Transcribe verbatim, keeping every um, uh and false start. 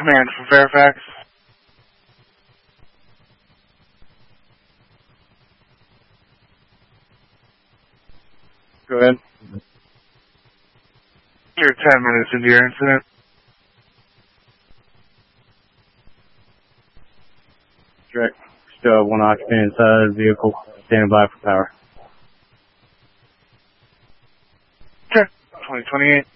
Command from Fairfax. Go ahead. You're ten minutes into your incident. Correct. Still have one occupant inside the vehicle. Standing by for power. Okay. twenty twenty-eight.